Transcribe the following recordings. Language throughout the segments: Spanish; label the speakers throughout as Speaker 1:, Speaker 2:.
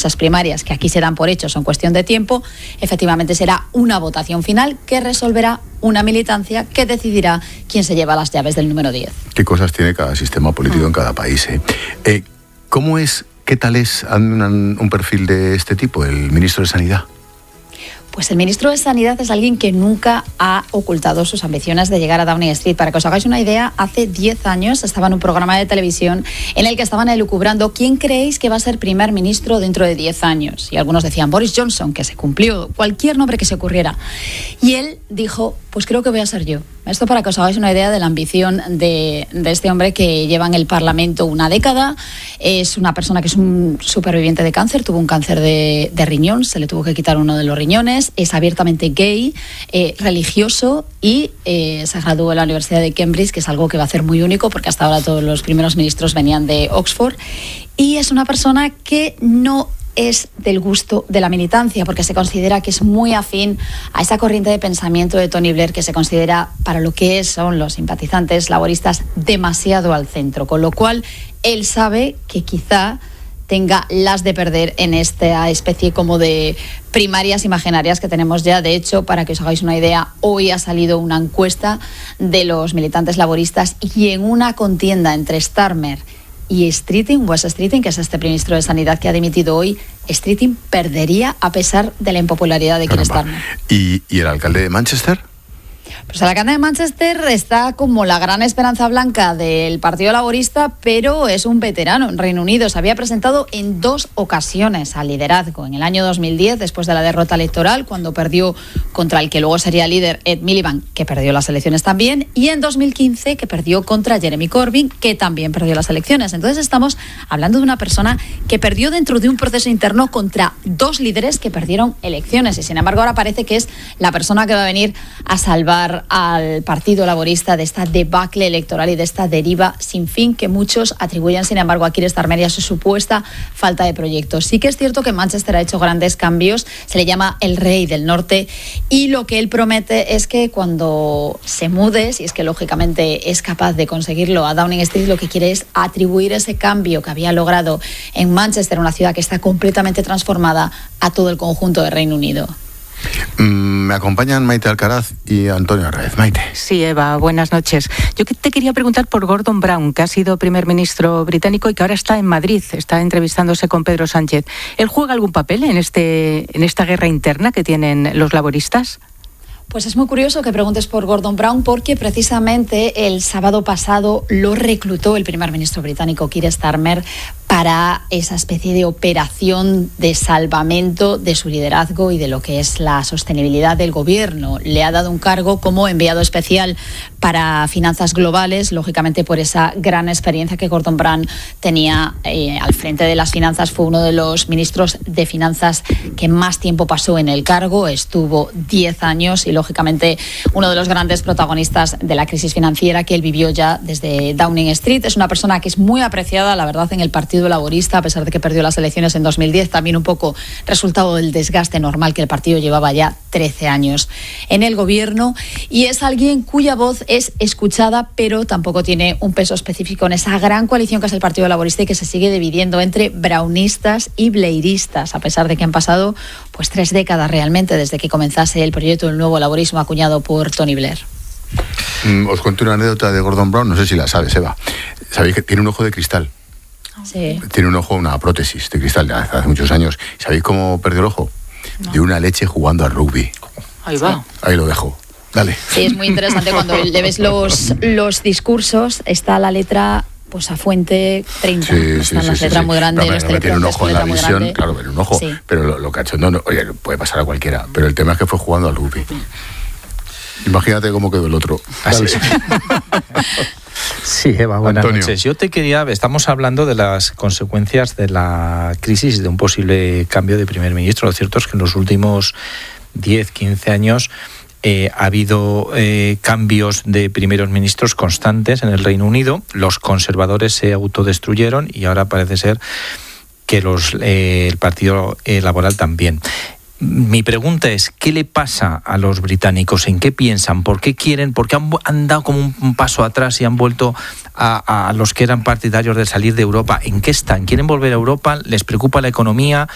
Speaker 1: muchas primarias que aquí se dan por hecho, son cuestión de tiempo, efectivamente será una votación final que resolverá una militancia que decidirá quién se lleva las llaves del número 10.
Speaker 2: Qué cosas tiene cada sistema político en cada país, ¿eh? ¿Qué tal es un perfil de este tipo, el ministro de Sanidad?
Speaker 1: Pues el ministro de Sanidad es alguien que nunca ha ocultado sus ambiciones de llegar a Downing Street. Para que os hagáis una idea, hace 10 años estaba en un programa de televisión en el que estaban elucubrando quién creéis que va a ser primer ministro dentro de 10 años. Y algunos decían Boris Johnson, que se cumplió, cualquier nombre que se ocurriera. Y él dijo, pues creo que voy a ser yo. Esto para que os hagáis una idea de la ambición de este hombre que lleva en el Parlamento una década. Es una persona que es un superviviente de cáncer, tuvo un cáncer de riñón, se le tuvo que quitar uno de los riñones, es abiertamente gay, religioso y se graduó en la Universidad de Cambridge, que es algo que va a ser muy único porque hasta ahora todos los primeros ministros venían de Oxford. Y es una persona que no es del gusto de la militancia, porque se considera que es muy afín a esa corriente de pensamiento de Tony Blair, que se considera, para lo que son los simpatizantes laboristas, demasiado al centro, con lo cual él sabe que quizá tenga las de perder en esta especie como de primarias imaginarias que tenemos ya. De hecho, para que os hagáis una idea, hoy ha salido una encuesta de los militantes laboristas y en una contienda entre Starmer y Streeting, Wes Streeting, que es este ministro de Sanidad que ha dimitido hoy, Streeting perdería a pesar de la impopularidad de Keir Starmer.
Speaker 2: ¿Y el alcalde de Manchester?
Speaker 1: Pues el alcalde de Manchester está como la gran esperanza blanca del Partido Laborista, pero es un veterano en Reino Unido. Se había presentado en 2 ocasiones al liderazgo. En el año 2010, después de la derrota electoral, cuando perdió contra el que luego sería líder, Ed Miliband, que perdió las elecciones también, y en 2015, que perdió contra Jeremy Corbyn, que también perdió las elecciones. Entonces estamos hablando de una persona que perdió dentro de un proceso interno contra 2 líderes que perdieron elecciones. Y sin embargo, ahora parece que es la persona que va a venir a salvar al Partido Laborista de esta debacle electoral y de esta deriva sin fin que muchos atribuyen, sin embargo, a Keir Starmer y a su supuesta falta de proyectos. Sí que es cierto que Manchester ha hecho grandes cambios, se le llama el rey del norte, y lo que él promete es que cuando se mude, si es que lógicamente es capaz de conseguirlo, a Downing Street, lo que quiere es atribuir ese cambio que había logrado en Manchester, una ciudad que está completamente transformada, a todo el conjunto del Reino Unido.
Speaker 2: Me acompañan Maite Alcaraz y Antonio Arraez. Maite.
Speaker 3: Sí, Eva, buenas noches. Yo te quería preguntar por Gordon Brown, que ha sido primer ministro británico y que ahora está en Madrid, está entrevistándose con Pedro Sánchez. ¿Él juega algún papel en esta guerra interna que tienen los laboristas?
Speaker 1: Pues es muy curioso que preguntes por Gordon Brown, porque precisamente el sábado pasado lo reclutó el primer ministro británico Keir Starmer para esa especie de operación de salvamento de su liderazgo y de lo que es la sostenibilidad del gobierno. Le ha dado un cargo como enviado especial para finanzas globales, lógicamente por esa gran experiencia que Gordon Brown tenía al frente de las finanzas. Fue uno de los ministros de finanzas que más tiempo pasó en el cargo, estuvo 10 años y lógicamente uno de los grandes protagonistas de la crisis financiera que él vivió ya desde Downing Street. Es una persona que es muy apreciada, la verdad, en el Partido Laborista, a pesar de que perdió las elecciones en 2010, también un poco resultado del desgaste normal que el partido llevaba ya 13 años en el gobierno, y es alguien cuya voz es escuchada, pero tampoco tiene un peso específico en esa gran coalición que es el Partido Laborista y que se sigue dividiendo entre brownistas y blairistas, a pesar de que han pasado pues 3 décadas realmente desde que comenzase el proyecto del nuevo laborismo acuñado por Tony Blair.
Speaker 2: Os cuento una anécdota de Gordon Brown, no sé si la sabes, Eva. Sabéis que tiene un ojo de cristal.
Speaker 1: Sí.
Speaker 2: Tiene un ojo, una prótesis de cristal de hace muchos años. ¿Sabéis cómo perdió el ojo? No. De una leche jugando al rugby.
Speaker 3: Ahí va.
Speaker 2: Ahí lo dejo. Dale.
Speaker 1: Sí, es muy interesante cuando le ves los discursos, está la letra pues a fuente 30. Están las letras muy grandes.
Speaker 2: No, tiene un ojo en la visión, claro, pero un ojo. Sí. Pero lo cachondo, no, oye, puede pasar a cualquiera. Pero el tema es que fue jugando al rugby. Imagínate cómo quedó el otro.
Speaker 4: Así es. Sí, Eva, buenas noches. Yo estamos hablando de las consecuencias de la crisis y de un posible cambio de primer ministro. Lo cierto es que en los últimos 10, 15 años ha habido cambios de primeros ministros constantes en el Reino Unido. Los conservadores se autodestruyeron y ahora parece ser que el Partido Laboral también. Mi pregunta es, ¿qué le pasa a los británicos? ¿En qué piensan? ¿Por qué quieren? ¿Por qué han dado como un paso atrás y han vuelto a los que eran partidarios de salir de Europa? ¿En qué están? ¿Quieren volver a Europa? ¿Les preocupa la economía?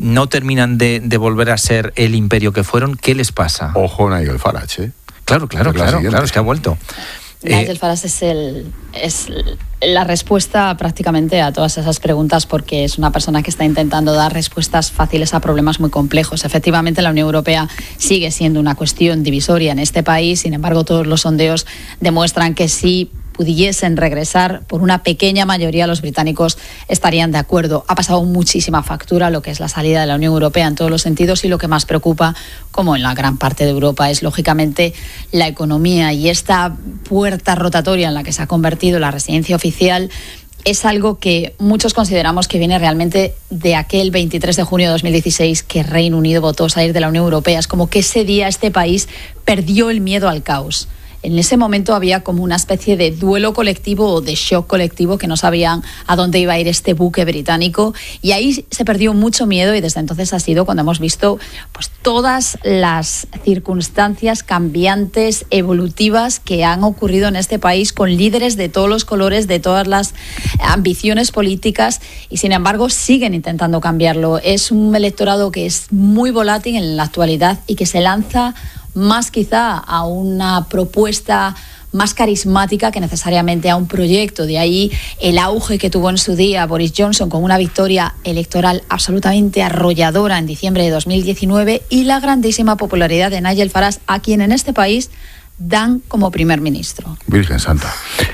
Speaker 4: no terminan de volver a ser el imperio que fueron. ¿Qué les pasa?
Speaker 2: Ojo, Nigel Farage, ¿eh?
Speaker 4: Claro, es que ha vuelto.
Speaker 1: Nigel Farage es la respuesta prácticamente a todas esas preguntas, porque es una persona que está intentando dar respuestas fáciles a problemas muy complejos. Efectivamente, la Unión Europea sigue siendo una cuestión divisoria en este país. Sin embargo, todos los sondeos demuestran que sí pudiesen regresar, por una pequeña mayoría los británicos estarían de acuerdo. Ha pasado muchísima factura lo que es la salida de la Unión Europea en todos los sentidos, y lo que más preocupa, como en la gran parte de Europa, es lógicamente la economía, y esta puerta rotatoria en la que se ha convertido la residencia oficial es algo que muchos consideramos que viene realmente de aquel 23 de junio de 2016 que Reino Unido votó salir de la Unión Europea. Es como que ese día este país perdió el miedo al caos. En ese momento había como una especie de duelo colectivo o de shock colectivo, que no sabían a dónde iba a ir este buque británico, y ahí se perdió mucho miedo, y desde entonces ha sido cuando hemos visto pues todas las circunstancias cambiantes, evolutivas, que han ocurrido en este país, con líderes de todos los colores, de todas las ambiciones políticas, y sin embargo siguen intentando cambiarlo. Es un electorado que es muy volátil en la actualidad y que se lanza más quizá a una propuesta más carismática que necesariamente a un proyecto. De ahí el auge que tuvo en su día Boris Johnson con una victoria electoral absolutamente arrolladora en diciembre de 2019, y la grandísima popularidad de Nigel Farage, a quien en este país dan como primer ministro.
Speaker 2: Virgen Santa.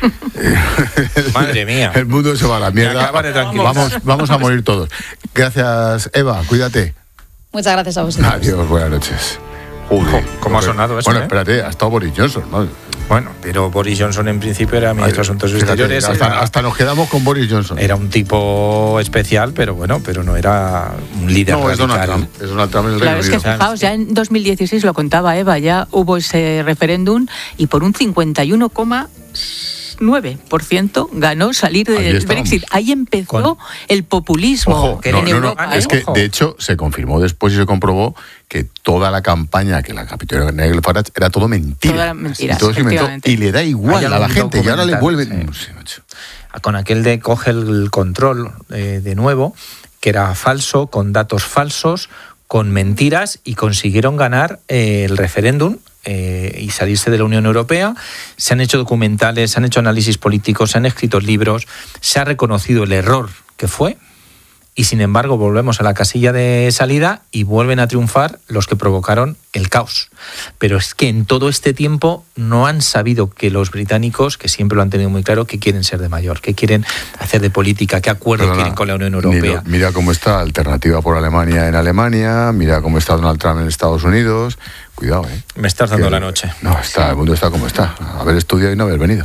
Speaker 4: Madre mía.
Speaker 2: El mundo se va a la mierda. Vamos a morir todos. Gracias, Eva. Cuídate.
Speaker 1: Muchas gracias a vosotros.
Speaker 2: Adiós, buenas noches.
Speaker 4: ¿Cómo ha sonado eso?
Speaker 2: Bueno, espérate, ha estado Boris Johnson, ¿no?
Speaker 4: Bueno, pero Boris Johnson en principio era ministro de Asuntos Exteriores.
Speaker 2: Hasta nos quedamos con Boris Johnson.
Speaker 4: Era un tipo especial, pero no era un líder radical.
Speaker 2: Es Donald Trump en el Reino Unido.
Speaker 3: Claro, es que fijaos, ya en 2016 lo contaba Eva, ya hubo ese referéndum y por un 51,9% ganó salir del Brexit. Ahí empezó el populismo.
Speaker 2: Ojo, en Europa. Es que, de hecho, se confirmó después y se comprobó que toda la campaña que la capituló Nigel Farage era todo mentira.
Speaker 3: Toda mentira,
Speaker 2: y le da igual a la gente, y ahora le vuelven... Sí.
Speaker 4: Con aquel de coge el control de nuevo, que era falso, con datos falsos, con mentiras, y consiguieron ganar el referéndum y salirse de la Unión Europea. Se han hecho documentales, se han hecho análisis políticos, se han escrito libros, se ha reconocido el error que fue, y sin embargo volvemos a la casilla de salida y vuelven a triunfar los que provocaron el caos. Pero es que en todo este tiempo no han sabido que los británicos, que siempre lo han tenido muy claro, que quieren ser de mayor, que quieren hacer de política, qué acuerdo quieren con la Unión Europea.
Speaker 2: Mira cómo está Alternativa por Alemania en Alemania, mira cómo está Donald Trump en Estados Unidos. Cuidado, ¿eh?
Speaker 4: Me estás dando la noche.
Speaker 2: No, el mundo está como está. Haber estudiado y no haber venido.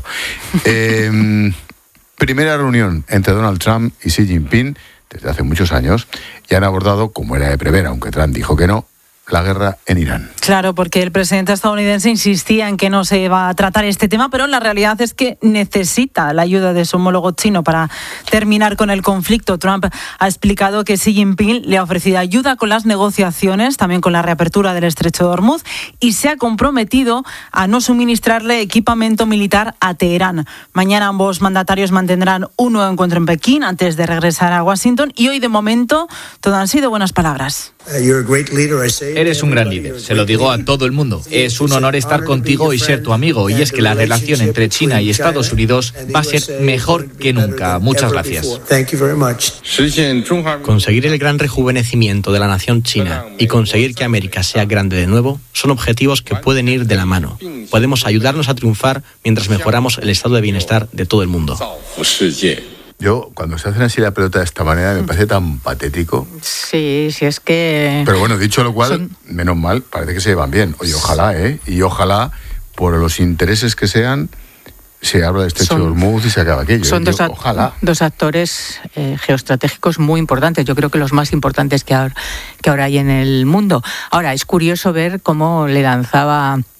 Speaker 2: Primera reunión entre Donald Trump y Xi Jinping desde hace muchos años, y han abordado, como era de prever, aunque Trump dijo que no, la guerra en Irán.
Speaker 5: Claro, porque el presidente estadounidense insistía en que no se iba a tratar este tema, pero la realidad es que necesita la ayuda de su homólogo chino para terminar con el conflicto. Trump ha explicado que Xi Jinping le ha ofrecido ayuda con las negociaciones, también con la reapertura del estrecho de Hormuz, y se ha comprometido a no suministrarle equipamiento militar a Teherán. Mañana ambos mandatarios mantendrán un nuevo encuentro en Pekín antes de regresar a Washington, y hoy de momento todo han sido buenas palabras.
Speaker 6: Eres un gran líder, se lo digo a todo el mundo. Es un honor estar contigo y ser tu amigo, y es que la relación entre China y Estados Unidos va a ser mejor que nunca. Muchas gracias. Conseguir el gran rejuvenecimiento de la nación china y conseguir que América sea grande de nuevo son objetivos que pueden ir de la mano. Podemos ayudarnos a triunfar mientras mejoramos el estado de bienestar de todo el mundo.
Speaker 2: Yo, cuando se hacen así la pelota de esta manera, me parece tan patético.
Speaker 3: Sí, es que...
Speaker 2: Pero bueno, dicho lo cual, menos mal, parece que se llevan bien. Oye, ojalá, y ojalá, por los intereses que sean, se abra el estrecho de Hormuz y se acaba aquello.
Speaker 3: Son dos actores geoestratégicos muy importantes. Yo creo que los más importantes que ahora hay en el mundo. Ahora, es curioso ver cómo le lanzaba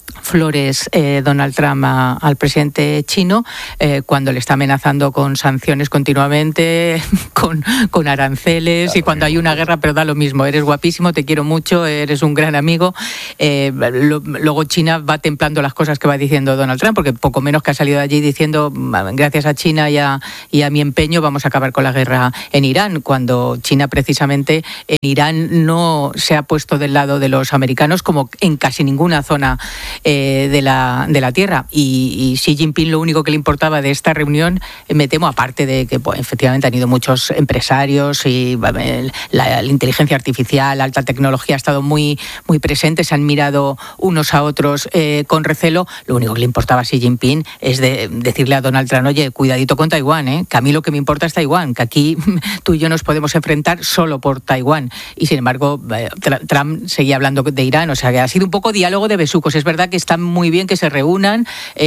Speaker 3: flores Donald Trump al presidente chino cuando le está amenazando con sanciones continuamente, con aranceles, y cuando hay una guerra, pero da lo mismo, eres guapísimo, te quiero mucho, eres un gran amigo. Luego China va templando las cosas que va diciendo Donald Trump, porque poco menos que ha salido de allí diciendo gracias a China y a mi empeño vamos a acabar con la guerra en Irán, cuando China precisamente en Irán no se ha puesto del lado de los americanos como en casi ninguna zona de la tierra, y Xi Jinping lo único que le importaba de esta reunión, me temo, aparte de que efectivamente han ido muchos empresarios y la inteligencia artificial, la alta tecnología ha estado muy, muy presente, se han mirado unos a otros con recelo, lo único que le importaba a Xi Jinping es decirle a Donald Trump, oye, cuidadito con Taiwán, que a mí lo que me importa es Taiwán, que aquí tú y yo nos podemos enfrentar solo por Taiwán, y sin embargo Trump seguía hablando de Irán, o sea que ha sido un poco diálogo de besucos. Es verdad que está muy bien que se reúnan,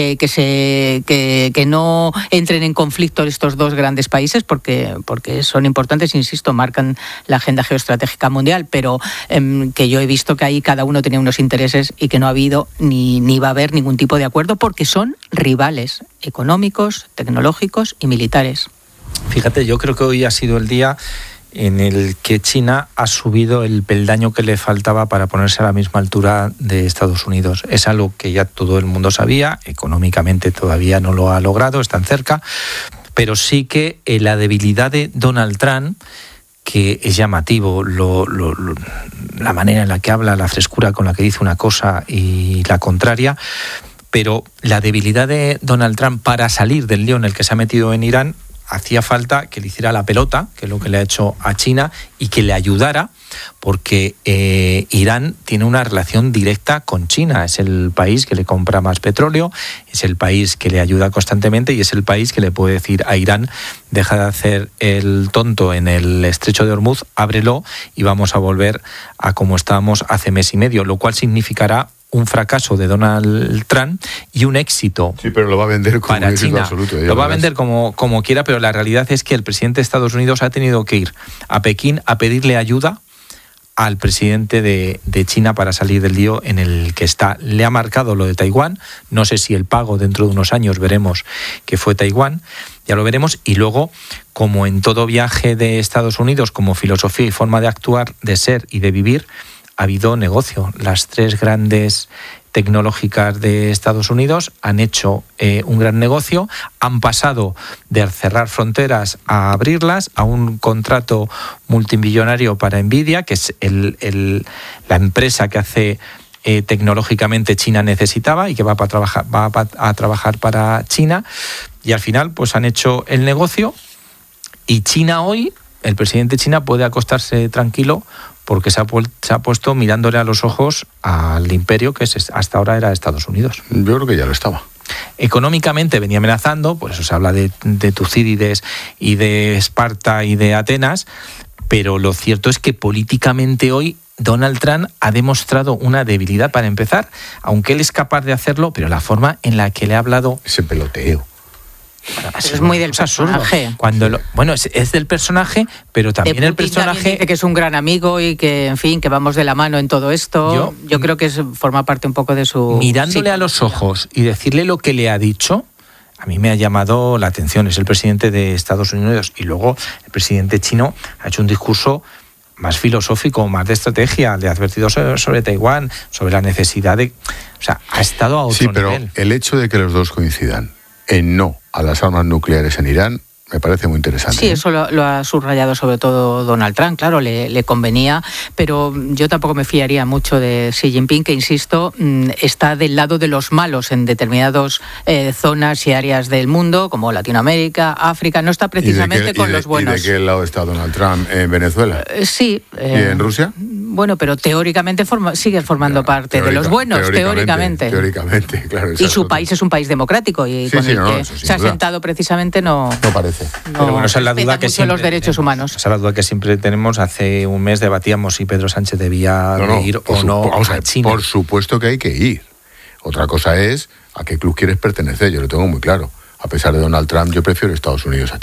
Speaker 3: que no entren en conflicto estos dos grandes países porque son importantes, insisto, marcan la agenda geoestratégica mundial, pero que yo he visto que ahí cada uno tenía unos intereses y que no ha habido ni va a haber ningún tipo de acuerdo porque son rivales económicos, tecnológicos y militares.
Speaker 4: Fíjate, yo creo que hoy ha sido el día en el que China ha subido el peldaño que le faltaba para ponerse a la misma altura de Estados Unidos. Es algo que ya todo el mundo sabía, económicamente todavía no lo ha logrado, están cerca, pero sí que la debilidad de Donald Trump, que es llamativo, la manera en la que habla, la frescura con la que dice una cosa y la contraria, pero la debilidad de Donald Trump para salir del lío en el que se ha metido en Irán, hacía falta que le hiciera la pelota, que es lo que le ha hecho a China, y que le ayudara, porque Irán tiene una relación directa con China. Es el país que le compra más petróleo, es el país que le ayuda constantemente y es el país que le puede decir a Irán, deja de hacer el tonto en el estrecho de Hormuz, ábrelo y vamos a volver a como estábamos hace mes y medio, lo cual significará un fracaso de Donald Trump y un éxito.
Speaker 2: Sí, pero lo va a vender como
Speaker 4: para China.
Speaker 2: Absoluto.
Speaker 4: Lo va a vender como quiera, pero la realidad es que el presidente de Estados Unidos ha tenido que ir a Pekín a pedirle ayuda al presidente de China para salir del lío en el que está. Le ha marcado lo de Taiwán, no sé si el pago dentro de unos años veremos que fue Taiwán, ya lo veremos, y luego, como en todo viaje de Estados Unidos, como filosofía y forma de actuar, de ser y de vivir, ha habido negocio. Las tres grandes tecnológicas de Estados Unidos han hecho un gran negocio, han pasado de cerrar fronteras a abrirlas, a un contrato multimillonario para Nvidia, que es la empresa que hace tecnológicamente China necesitaba y que va a trabajar para China, y al final pues han hecho el negocio, y China hoy, el presidente de China puede acostarse tranquilo porque se ha puesto mirándole a los ojos al imperio que hasta ahora era Estados Unidos.
Speaker 2: Yo creo que ya lo estaba.
Speaker 4: Económicamente venía amenazando, por eso se habla de Tucídides y de Esparta y de Atenas, pero lo cierto es que políticamente hoy Donald Trump ha demostrado una debilidad para empezar, aunque él es capaz de hacerlo, pero la forma en la que le ha hablado...
Speaker 2: Ese peloteo.
Speaker 3: Bueno, es muy del personaje.
Speaker 4: Es del personaje, pero también el personaje
Speaker 3: dice que es un gran amigo y que, en fin, que vamos de la mano en todo esto. Yo creo que forma parte un poco de su...
Speaker 4: Mirándole a los ojos y decirle lo que le ha dicho, a mí me ha llamado la atención. Es el presidente de Estados Unidos, y luego el presidente chino ha hecho un discurso más filosófico, más de estrategia, le ha advertido sobre Taiwán, sobre la necesidad de... O sea, ha estado a otro nivel.
Speaker 2: Sí, pero el hecho de que los dos coincidan en no a las armas nucleares en Irán me parece muy interesante.
Speaker 3: Sí, eso lo ha subrayado sobre todo Donald Trump, claro, le convenía, pero yo tampoco me fiaría mucho de Xi Jinping, que, insisto, está del lado de los malos en determinadas zonas y áreas del mundo, como Latinoamérica, África, no está precisamente con los buenos.
Speaker 2: ¿Y de qué lado está Donald Trump? ¿En Venezuela?
Speaker 3: Sí.
Speaker 2: ¿Y en Rusia?
Speaker 3: Bueno, pero teóricamente sigue formando parte de los buenos, teóricamente.
Speaker 2: Teóricamente, claro.
Speaker 3: Y su país es un país democrático y con el que se ha sentado precisamente no parece.
Speaker 4: Pero bueno, esa es la duda que siempre
Speaker 3: los derechos humanos.
Speaker 4: Esa es la duda que siempre tenemos. Hace un mes debatíamos si Pedro Sánchez debía ir o no a China.
Speaker 2: Por supuesto que hay que ir. Otra cosa es a qué club quieres pertenecer. Yo lo tengo muy claro. A pesar de Donald Trump, yo prefiero Estados Unidos a China.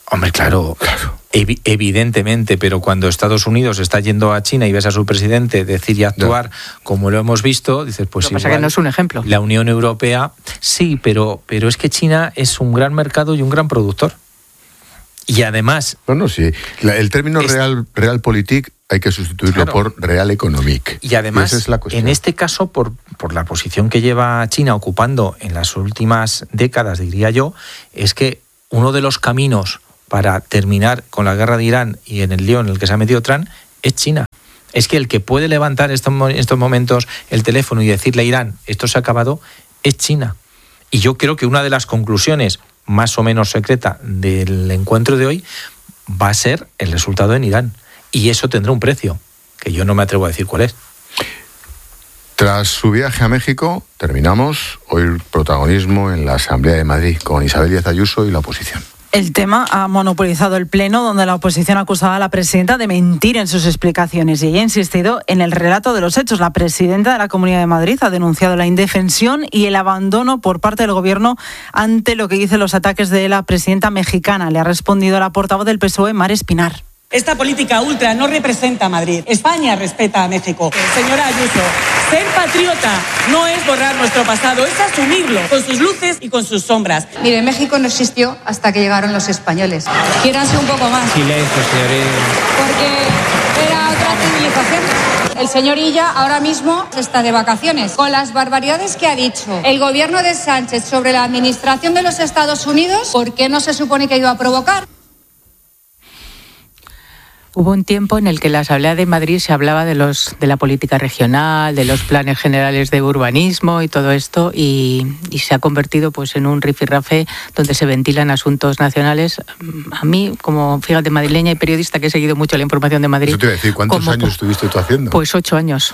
Speaker 4: Hombre, claro. Evidentemente, pero cuando Estados Unidos está yendo a China y ves a su presidente decir y actuar como lo hemos visto, dices, pues
Speaker 3: lo que pasa que no es un ejemplo.
Speaker 4: La Unión Europea, sí, pero es que China es un gran mercado y un gran productor. Y además...
Speaker 2: Sí. El término realpolitik hay que sustituirlo por realeconomic.
Speaker 4: Y además, esa es la cuestión. En este caso, por la posición que lleva China ocupando en las últimas décadas, diría yo, es que uno de los caminos para terminar con la guerra de Irán y en el lío en el que se ha metido Trump es China. Es que el que puede levantar en estos momentos el teléfono y decirle a Irán, esto se ha acabado, es China. Y yo creo que una de las conclusiones más o menos secreta del encuentro de hoy va a ser el resultado en Irán. Y eso tendrá un precio, que yo no me atrevo a decir cuál es.
Speaker 2: Tras su viaje a México, terminamos hoy el protagonismo en la Asamblea de Madrid con Isabel Díaz Ayuso y la oposición.
Speaker 5: El tema ha monopolizado el pleno, donde la oposición acusaba a la presidenta de mentir en sus explicaciones y ella ha insistido en el relato de los hechos. La presidenta de la Comunidad de Madrid ha denunciado la indefensión y el abandono por parte del gobierno ante lo que dicen los ataques de la presidenta mexicana. Le ha respondido la portavoz del PSOE, Mar Espinar.
Speaker 7: Esta política ultra no representa a Madrid. España respeta a México. Señora Ayuso, ser patriota no es borrar nuestro pasado, es asumirlo, con sus luces y con sus sombras.
Speaker 8: Mire, México no existió hasta que llegaron los españoles. Quiéranse un poco más.
Speaker 4: Silencio, señores.
Speaker 8: Porque era otra civilización. El señor Illa ahora mismo está de vacaciones. Con las barbaridades que ha dicho el gobierno de Sánchez sobre la administración de los Estados Unidos, ¿por qué no se supone que iba a provocar?
Speaker 3: Hubo un tiempo en el que en la Asamblea de Madrid se hablaba de la política regional, de los planes generales de urbanismo y todo esto, y se ha convertido pues en un rifirrafe donde se ventilan asuntos nacionales. A mí, como fíjate, madrileña y periodista que he seguido mucho la información de Madrid...
Speaker 2: Eso te iba a decir, ¿cuántos años estuviste tú haciendo?
Speaker 3: Pues 8 años.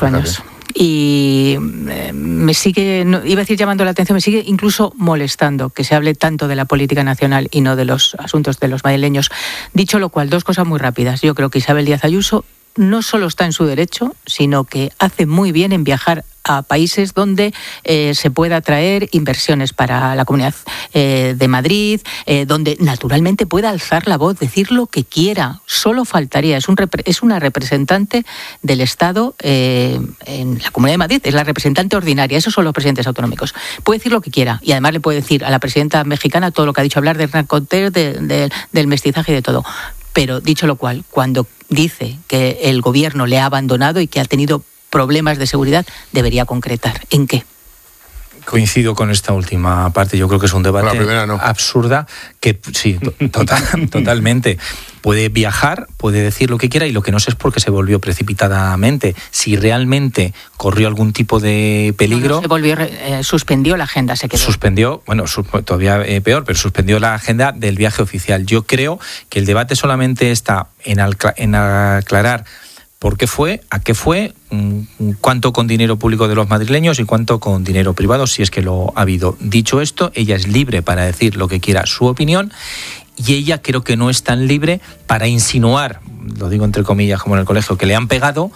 Speaker 3: Y me sigue, iba a decir llamando la atención, me sigue incluso molestando que se hable tanto de la política nacional y no de los asuntos de los madrileños. Dicho lo cual, 2 cosas muy rápidas. Yo creo que Isabel Díaz Ayuso no solo está en su derecho, sino que hace muy bien en viajar a países donde se pueda atraer inversiones para la Comunidad de Madrid, donde naturalmente pueda alzar la voz, decir lo que quiera. Solo faltaría. Es una representante del Estado en la Comunidad de Madrid, es la representante ordinaria. Esos son los presidentes autonómicos. Puede decir lo que quiera y además le puede decir a la presidenta mexicana todo lo que ha dicho, hablar del narcoteo, del mestizaje y de todo. Pero dicho lo cual, cuando dice que el gobierno le ha abandonado y que ha tenido problemas de seguridad, debería concretar. ¿En qué?
Speaker 4: Coincido con esta última parte. Yo creo que es un debate absurda que sí, totalmente. Puede viajar, puede decir lo que quiera y lo que no sé es por qué se volvió precipitadamente. Si realmente corrió algún tipo de peligro...
Speaker 3: suspendió la agenda, se quedó.
Speaker 4: Suspendió, todavía peor, pero suspendió la agenda del viaje oficial. Yo creo que el debate solamente está en aclarar por qué fue, a qué fue, cuánto con dinero público de los madrileños y cuánto con dinero privado, si es que lo ha habido. Dicho esto, ella es libre para decir lo que quiera, su opinión, y ella creo que no es tan libre para insinuar, lo digo entre comillas como en el colegio, que le han pegado,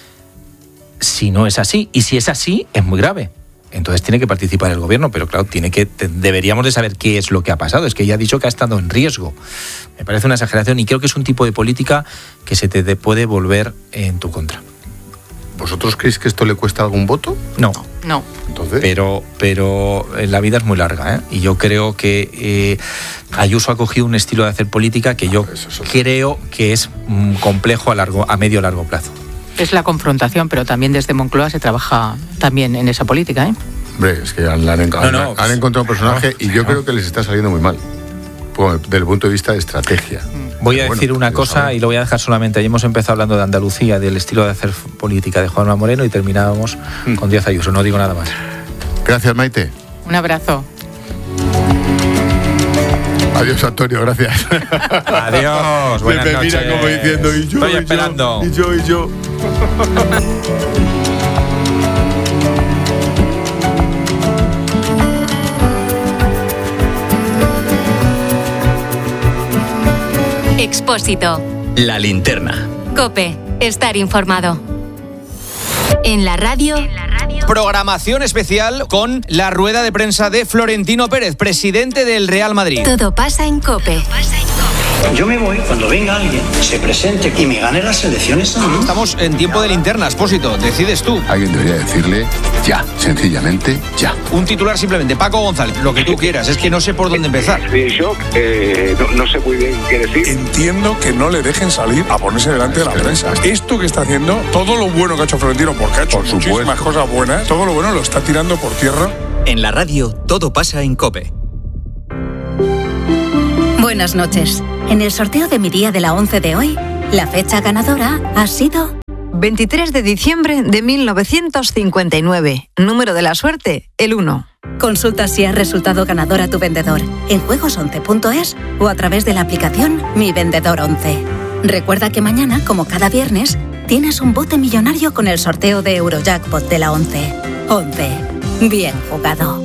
Speaker 4: si no es así. Y si es así, es muy grave. Entonces tiene que participar el gobierno, pero claro, deberíamos de saber qué es lo que ha pasado. Es que ella ha dicho que ha estado en riesgo. Me parece una exageración y creo que es un tipo de política que se te puede volver en tu contra.
Speaker 2: ¿Vosotros creéis que esto le cuesta algún voto?
Speaker 4: No.
Speaker 2: Entonces...
Speaker 4: Pero la vida es muy larga, ¿eh? Y yo creo que Ayuso ha cogido un estilo de hacer política que yo creo que es complejo a medio largo plazo.
Speaker 3: Es la confrontación, pero también desde Moncloa se trabaja también en esa política, ¿eh?
Speaker 2: Hombre, es que han encontrado un personaje y yo creo que les está saliendo muy mal, desde el punto de vista de estrategia.
Speaker 4: Voy a decir una cosa y lo voy a dejar solamente. Ahí hemos empezado hablando de Andalucía, del estilo de hacer política de Juanma Moreno y terminábamos con Díaz Ayuso. No digo nada más.
Speaker 2: Gracias, Maite.
Speaker 3: Un abrazo.
Speaker 2: Adiós, Antonio, gracias.
Speaker 4: Adiós, buenas noches.
Speaker 2: Mira como diciendo, y yo,
Speaker 4: estoy esperando.
Speaker 2: Y yo.
Speaker 9: Expósito.
Speaker 10: La linterna.
Speaker 9: COPE. Estar informado. En la radio.
Speaker 11: Programación especial con la rueda de prensa de Florentino Pérez, presidente del Real Madrid.
Speaker 9: Todo pasa en COPE.
Speaker 10: Yo me voy cuando venga alguien, se presente y me gane las elecciones a mí.
Speaker 11: Estamos en tiempo de linterna, Expósito. Decides tú.
Speaker 2: Alguien debería decirle ya, sencillamente ya.
Speaker 11: Un titular simplemente, Paco González, lo que tú quieras. Es que no sé por dónde empezar.
Speaker 12: Estoy en shock, no sé muy bien qué decir.
Speaker 13: Entiendo que no le dejen salir a ponerse delante de la prensa. Esto que está haciendo, todo lo bueno que ha hecho Florentino, porque ha hecho muchísimas cosas buenas, todo lo bueno lo está tirando por tierra.
Speaker 14: En la radio, todo pasa en COPE.
Speaker 15: Buenas noches. En el sorteo de mi día de la 11 de hoy, la fecha ganadora ha sido
Speaker 16: 23 de diciembre de 1959. Número de la suerte, el 1.
Speaker 15: Consulta si has resultado ganador a tu vendedor en juegos11.es o a través de la aplicación Mi Vendedor 11. Recuerda que mañana, como cada viernes, tienes un bote millonario con el sorteo de Eurojackpot de la 11. 11. Bien jugado.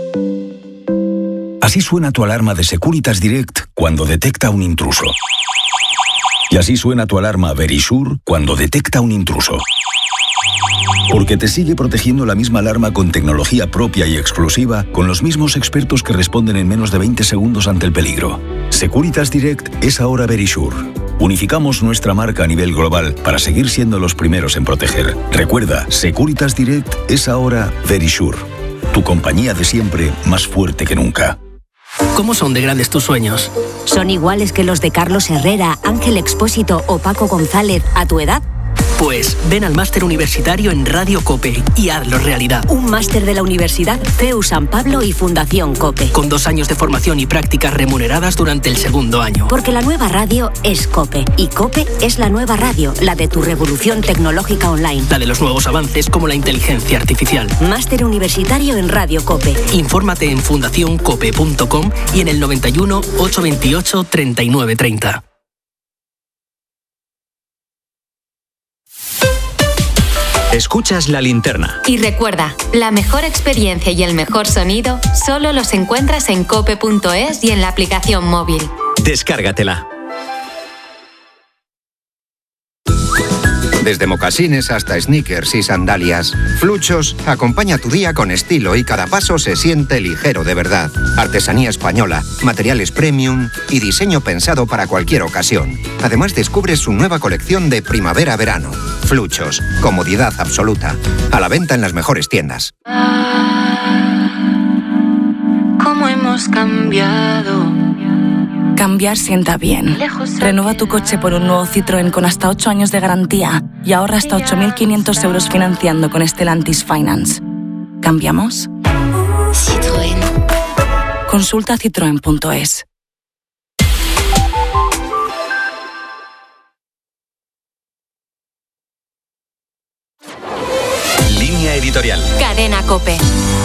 Speaker 17: Así suena tu alarma de Securitas Direct cuando detecta un intruso. Y así suena tu alarma Verisure cuando detecta un intruso. Porque te sigue protegiendo la misma alarma con tecnología propia y exclusiva, con los mismos expertos que responden en menos de 20 segundos ante el peligro. Securitas Direct es ahora Verisure. Unificamos nuestra marca a nivel global para seguir siendo los primeros en proteger. Recuerda, Securitas Direct es ahora Verisure. Tu compañía de siempre, más fuerte que nunca.
Speaker 18: ¿Cómo son de grandes tus sueños?
Speaker 19: ¿Son iguales que los de Carlos Herrera, Ángel Expósito o Paco González a tu edad?
Speaker 18: Pues ven al máster universitario en Radio COPE y hazlo realidad.
Speaker 19: Un máster de la Universidad CEU San Pablo y Fundación COPE.
Speaker 18: Con 2 años de formación y prácticas remuneradas durante el segundo año.
Speaker 19: Porque la nueva radio es COPE. Y COPE es la nueva radio, la de tu revolución tecnológica online.
Speaker 18: La de los nuevos avances como la inteligencia artificial.
Speaker 19: Máster universitario en Radio COPE.
Speaker 18: Infórmate en fundacioncope.com y en el 91 828 3930.
Speaker 14: Escuchas La Linterna.
Speaker 9: Y recuerda, la mejor experiencia y el mejor sonido solo los encuentras en cope.es y en la aplicación móvil.
Speaker 14: Descárgatela.
Speaker 20: Desde mocasines hasta sneakers y sandalias, Fluchos acompaña tu día con estilo y cada paso se siente ligero de verdad. Artesanía española, materiales premium y diseño pensado para cualquier ocasión. Además descubres su nueva colección de primavera-verano. Fluchos, comodidad absoluta. A la venta en las mejores tiendas.
Speaker 21: ¿Cómo hemos cambiado? Cambiar sienta bien. Renueva tu coche por un nuevo Citroën con hasta 8 años de garantía y ahorra hasta 8.500 euros financiando con Stellantis Finance. ¿Cambiamos? Citroën. Consulta citroen.es.
Speaker 14: Línea editorial.
Speaker 9: Cadena COPE.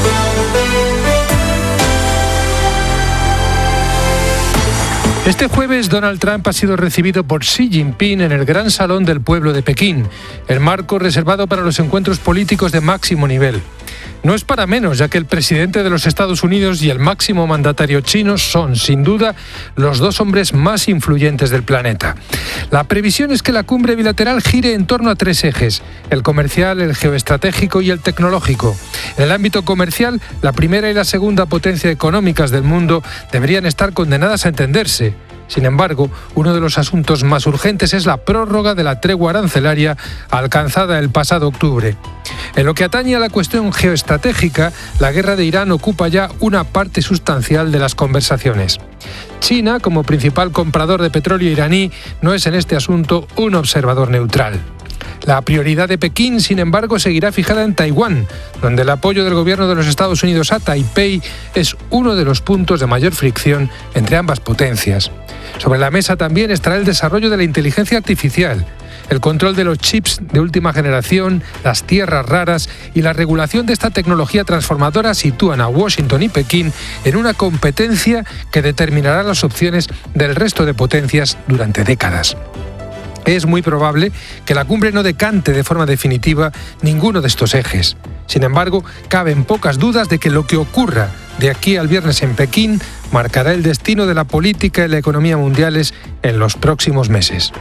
Speaker 22: Este jueves, Donald Trump ha sido recibido por Xi Jinping en el Gran Salón del Pueblo de Pekín, el marco reservado para los encuentros políticos de máximo nivel. No es para menos, ya que el presidente de los Estados Unidos y el máximo mandatario chino son, sin duda, los 2 hombres más influyentes del planeta. La previsión es que la cumbre bilateral gire en torno a 3 ejes: el comercial, el geoestratégico y el tecnológico. En el ámbito comercial, la primera y la segunda potencia económicas del mundo deberían estar condenadas a entenderse. Sin embargo, uno de los asuntos más urgentes es la prórroga de la tregua arancelaria alcanzada el pasado octubre. En lo que atañe a la cuestión geoestratégica, la guerra de Irán ocupa ya una parte sustancial de las conversaciones. China, como principal comprador de petróleo iraní, no es en este asunto un observador neutral. La prioridad de Pekín, sin embargo, seguirá fijada en Taiwán, donde el apoyo del gobierno de los Estados Unidos a Taipei es uno de los puntos de mayor fricción entre ambas potencias. Sobre la mesa también estará el desarrollo de la inteligencia artificial, el control de los chips de última generación, las tierras raras y la regulación de esta tecnología transformadora sitúan a Washington y Pekín en una competencia que determinará las opciones del resto de potencias durante décadas. Es muy probable que la cumbre no decante de forma definitiva ninguno de estos ejes. Sin embargo, caben pocas dudas de que lo que ocurra de aquí al viernes en Pekín marcará el destino de la política y la economía mundiales en los próximos meses.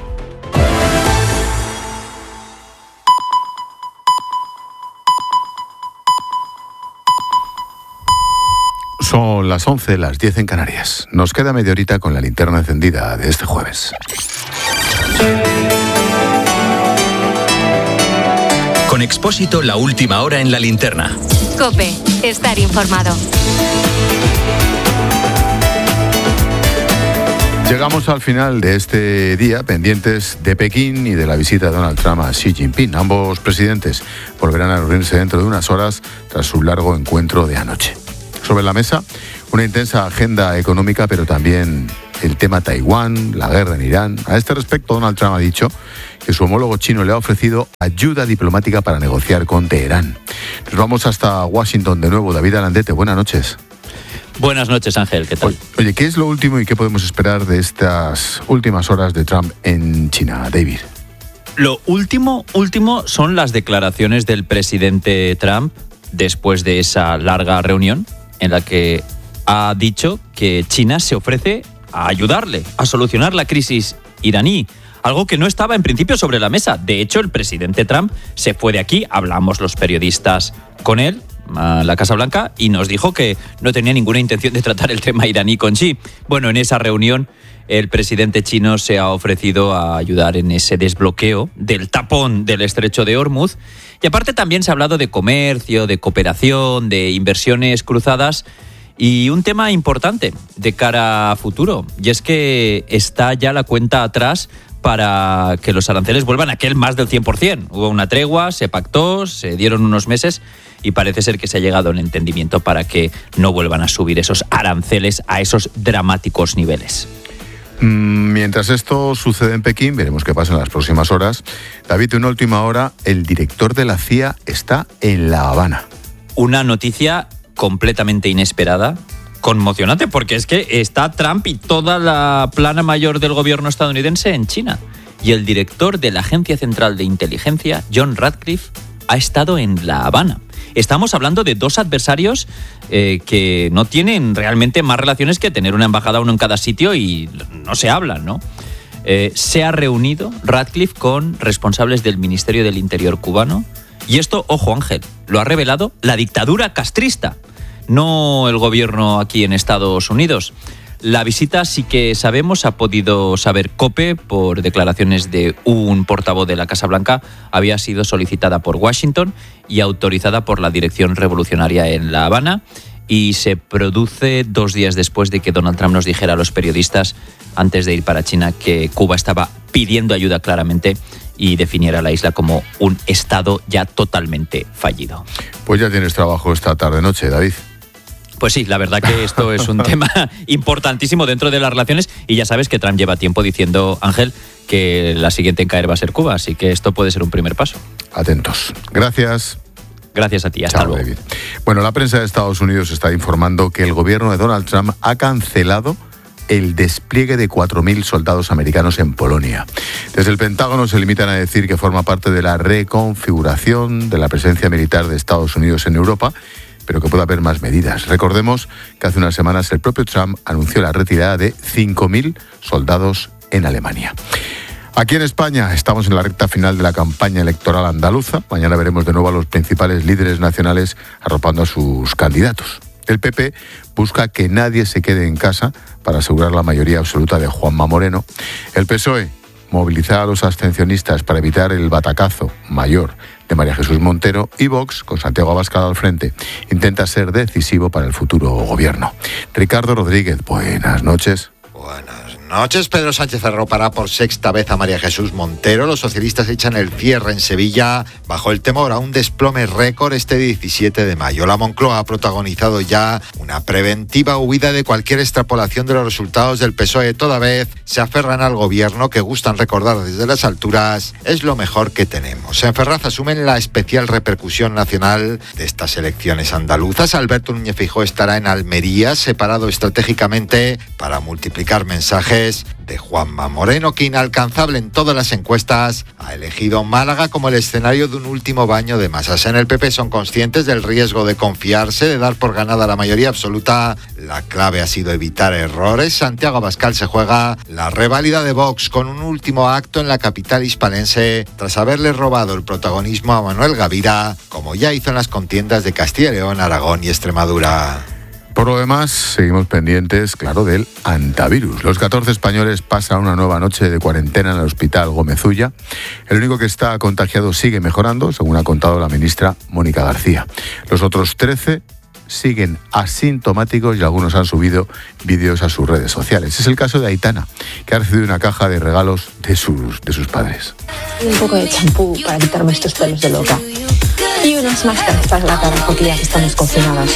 Speaker 2: Son las 11, las 10 en Canarias. Nos queda media horita con la linterna encendida de este jueves.
Speaker 14: Con Expósito, la última hora en la linterna.
Speaker 9: COPE, estar informado.
Speaker 2: Llegamos al final de este día, pendientes de Pekín y de la visita de Donald Trump a Xi Jinping. Ambos presidentes volverán a reunirse dentro de unas horas tras su largo encuentro de anoche. Sobre la mesa, una intensa agenda económica, pero también el tema Taiwán, la guerra en Irán. A este respecto, Donald Trump ha dicho que su homólogo chino le ha ofrecido ayuda diplomática para negociar con Teherán. Nos vamos hasta Washington de nuevo. David Alandete, buenas noches.
Speaker 1: Buenas noches, Ángel, ¿qué tal?
Speaker 2: Oye, ¿qué es lo último y qué podemos esperar de estas últimas horas de Trump en China, David?
Speaker 1: Lo último son las declaraciones del presidente Trump después de esa larga reunión en la que ha dicho que China se ofrece a ayudarle a solucionar la crisis iraní, algo que no estaba en principio sobre la mesa. De hecho, el presidente Trump se fue de aquí, hablamos los periodistas con él, a la Casa Blanca, y nos dijo que no tenía ninguna intención de tratar el tema iraní con Xi. Bueno, en esa reunión el presidente chino se ha ofrecido a ayudar en ese desbloqueo del tapón del estrecho de Hormuz, y aparte también se ha hablado de comercio, de cooperación, de inversiones cruzadas y un tema importante de cara a futuro, y es que está ya la cuenta atrás para que los aranceles vuelvan a aquel más del 100%. Hubo una tregua, se pactó, se dieron unos meses y parece ser que se ha llegado a un entendimiento para que no vuelvan a subir esos aranceles a esos dramáticos niveles.
Speaker 2: Mientras esto sucede en Pekín, veremos qué pasa en las próximas horas. David, una última hora, el director de la CIA está en La Habana.
Speaker 1: Una noticia completamente inesperada, conmocionante, porque es que está Trump y toda la plana mayor del gobierno estadounidense en China. Y el director de la Agencia Central de Inteligencia, John Ratcliffe, ha estado en La Habana. Estamos hablando de dos adversarios que no tienen realmente más relaciones que tener una embajada uno en cada sitio y no se hablan, ¿no? Se ha reunido Ratcliffe con responsables del Ministerio del Interior cubano, y esto, ojo Ángel, lo ha revelado la dictadura castrista, no el gobierno aquí en Estados Unidos. La visita, sí que sabemos, ha podido saber COPE por declaraciones de un portavoz de la Casa Blanca, había sido solicitada por Washington y autorizada por la Dirección Revolucionaria en La Habana, y se produce 2 días después de que Donald Trump nos dijera a los periodistas, antes de ir para China, que Cuba estaba pidiendo ayuda claramente y definiera la isla como un estado ya totalmente fallido.
Speaker 2: Pues ya tienes trabajo esta tarde-noche, David.
Speaker 1: Pues sí, la verdad que esto es un tema importantísimo dentro de las relaciones, y ya sabes que Trump lleva tiempo diciendo, Ángel, que la siguiente en caer va a ser Cuba, así que esto puede ser un primer paso.
Speaker 2: Atentos. Gracias.
Speaker 1: Gracias a ti, hasta luego.
Speaker 2: David. Bueno, la prensa de Estados Unidos está informando que el gobierno de Donald Trump ha cancelado el despliegue de 4.000 soldados americanos en Polonia. Desde el Pentágono se limitan a decir que forma parte de la reconfiguración de la presencia militar de Estados Unidos en Europa, pero que puede haber más medidas. Recordemos que hace unas semanas el propio Trump anunció la retirada de 5.000 soldados en Alemania. Aquí en España estamos en la recta final de la campaña electoral andaluza. Mañana veremos de nuevo a los principales líderes nacionales arropando a sus candidatos. El PP busca que nadie se quede en casa para asegurar la mayoría absoluta de Juanma Moreno. El PSOE movilizar a los abstencionistas para evitar el batacazo mayor de María Jesús Montero, y Vox, con Santiago Abascal al frente, intenta ser decisivo para el futuro gobierno. Ricardo Rodríguez, buenas noches.
Speaker 6: Buenas noches. Pedro Sánchez arropará por 6ª vez a María Jesús Montero. Los socialistas echan el cierre en Sevilla bajo el temor a un desplome récord este 17 de mayo. La Moncloa ha protagonizado ya una preventiva huida de cualquier extrapolación de los resultados del PSOE. Toda vez se aferran al gobierno, que gustan recordar desde las alturas es lo mejor que tenemos. En Ferraz asumen la especial repercusión nacional de estas elecciones andaluzas. Alberto Núñez Feijóo estará en Almería, separado estratégicamente para multiplicar mensajes de Juanma Moreno, que, inalcanzable en todas las encuestas, ha elegido Málaga como el escenario de un último baño de masas. En el PP son conscientes del riesgo de confiarse, de dar por ganada la mayoría absoluta. La clave ha sido evitar errores. Santiago Abascal se juega la reválida de Vox con un último acto en la capital hispalense, tras haberle robado el protagonismo a Manuel Gavira, como ya hizo en las contiendas de Castilla y León, Aragón y Extremadura.
Speaker 2: Por lo demás, seguimos pendientes, claro, del antivirus. Los 14 españoles pasan una nueva noche de cuarentena en el Hospital Gómez Ulla. El único que está contagiado sigue mejorando, según ha contado la ministra Mónica García. Los otros 13 siguen asintomáticos y algunos han subido vídeos a sus redes sociales. Es el caso de Aitana, que ha recibido una caja de regalos de sus padres.
Speaker 5: Un poco de champú para quitarme estos pelos de loca. Y unas máscaras para la cara, porque ya que estamos cocinadas.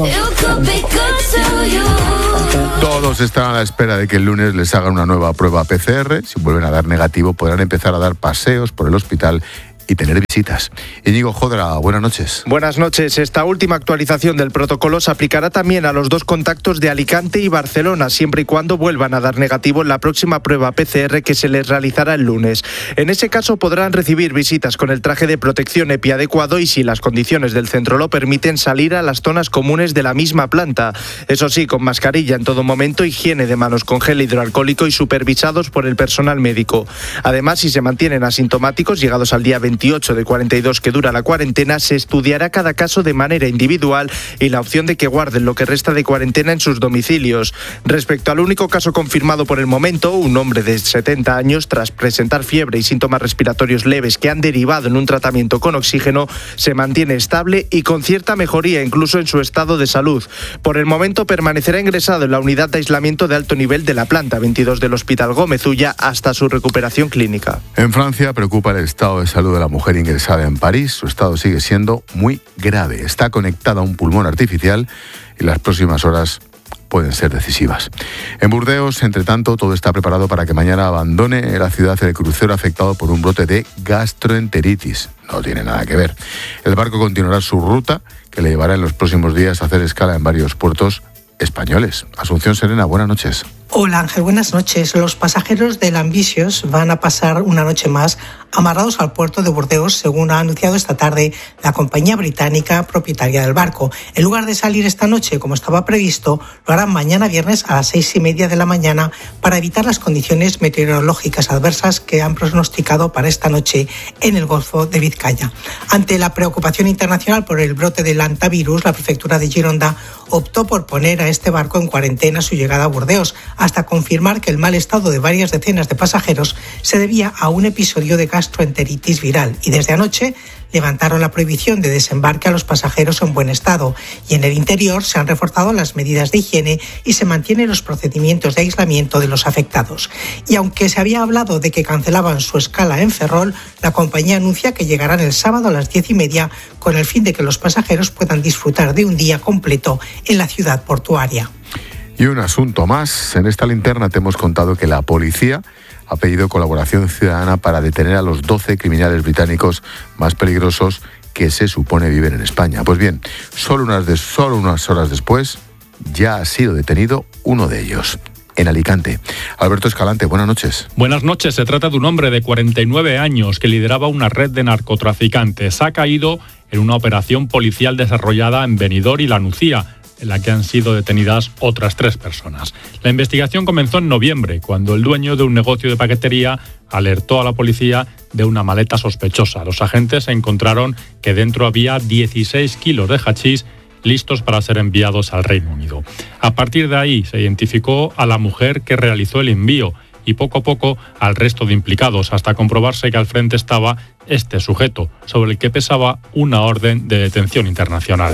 Speaker 2: Todos están a la espera de que el lunes les hagan una nueva prueba PCR. Si vuelven a dar negativo, podrán empezar a dar paseos por el hospital y tener visitas. Íñigo Jodra, buenas noches.
Speaker 7: Buenas noches. Esta última actualización del protocolo se aplicará también a los 2 contactos de Alicante y Barcelona, siempre y cuando vuelvan a dar negativo en la próxima prueba PCR que se les realizará el lunes. En ese caso podrán recibir visitas con el traje de protección EPI adecuado y, si las condiciones del centro lo permiten, salir a las zonas comunes de la misma planta. Eso sí, con mascarilla en todo momento, higiene de manos con gel hidroalcohólico y supervisados por el personal médico. Además, si se mantienen asintomáticos, llegados al día 28 de 42 que dura la cuarentena, se estudiará cada caso de manera individual y la opción de que guarden lo que resta de cuarentena en sus domicilios. Respecto al único caso confirmado por el momento, un hombre de 70 años, tras presentar fiebre y síntomas respiratorios leves que han derivado en un tratamiento con oxígeno, se mantiene estable y con cierta mejoría incluso en su estado de salud. Por el momento permanecerá ingresado en la unidad de aislamiento de alto nivel de la planta 22 del Hospital Gómez Ulla hasta su recuperación clínica.
Speaker 2: En Francia preocupa el estado de salud de la mujer ingresada en París. Su estado sigue siendo muy grave. Está conectada a un pulmón artificial y las próximas horas pueden ser decisivas. En Burdeos, entre tanto, todo está preparado para que mañana abandone la ciudad el crucero afectado por un brote de gastroenteritis. No tiene nada que ver. El barco continuará su ruta, que le llevará en los próximos días a hacer escala en varios puertos españoles. Asunción Serena, buenas noches.
Speaker 23: Hola Ángel, buenas noches. Los pasajeros del Ambitious van a pasar una noche más amarrados al puerto de Burdeos, según ha anunciado esta tarde la compañía británica propietaria del barco. En lugar de salir esta noche como estaba previsto, lo harán mañana viernes a las 6:30 de la mañana para evitar las condiciones meteorológicas adversas que han pronosticado para esta noche en el Golfo de Vizcaya. Ante la preocupación internacional por el brote del hantavirus, la prefectura de Gironda optó por poner a este barco en cuarentena a su llegada a Burdeos, hasta confirmar que el mal estado de varias decenas de pasajeros se debía a un episodio de gastroenteritis viral, y desde anoche levantaron la prohibición de desembarque a los pasajeros en buen estado, y en el interior se han reforzado las medidas de higiene y se mantienen los procedimientos de aislamiento de los afectados. Y aunque se había hablado de que cancelaban su escala en Ferrol, la compañía anuncia que llegarán el sábado a las 10:30 con el fin de que los pasajeros puedan disfrutar de un día completo en la ciudad portuaria.
Speaker 2: Y un asunto más. En esta linterna te hemos contado que la policía ha pedido colaboración ciudadana para detener a los 12 criminales británicos más peligrosos que se supone viven en España. Pues bien, solo unas horas después ya ha sido detenido uno de ellos, en Alicante. Alberto Escalante, buenas noches.
Speaker 24: Buenas noches. Se trata de un hombre de 49 años que lideraba una red de narcotraficantes. Ha caído en una operación policial desarrollada en Benidorm y La Nucía, en la que han sido detenidas otras 3 personas. La investigación comenzó en noviembre, cuando el dueño de un negocio de paquetería alertó a la policía de una maleta sospechosa. Los agentes encontraron que dentro había 16 kilos de hachís listos para ser enviados al Reino Unido. A partir de ahí se identificó a la mujer que realizó el envío y poco a poco al resto de implicados, hasta comprobarse que al frente estaba este sujeto, sobre el que pesaba una orden de detención internacional.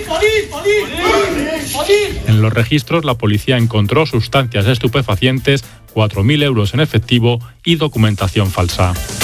Speaker 24: En los registros, la policía encontró sustancias estupefacientes, 4.000 euros en efectivo y documentación falsa.